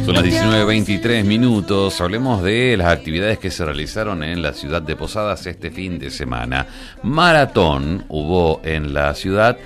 Son las 19:23. Hablemos de las actividades que se realizaron en la ciudad de Posadas este fin de semana. Maratón hubo en la ciudad